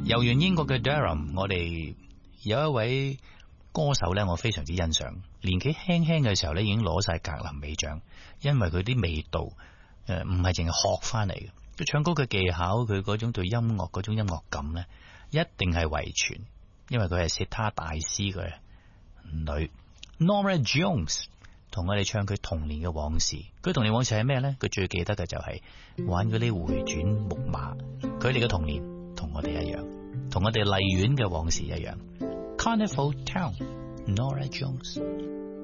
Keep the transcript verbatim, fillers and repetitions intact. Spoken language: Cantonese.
遊完英國嘅 Durham， 我哋有一位歌手咧，我非常之欣賞。年紀輕輕嘅時候咧，已經攞晒格林美獎，因為佢啲味道誒唔係淨係學翻嚟嘅。佢唱歌嘅技巧，佢嗰種對音樂嗰種音樂感咧，一定係遺傳，因為佢係吉他大師嘅女 Norah Jones， 同我哋唱佢童年嘅往事。佢童年往事係咩咧？佢最記得嘅就係玩嗰啲回轉木馬。佢哋嘅童年同我哋一樣，同我哋荔園嘅往事一樣。Carnival Town，Norah Jones。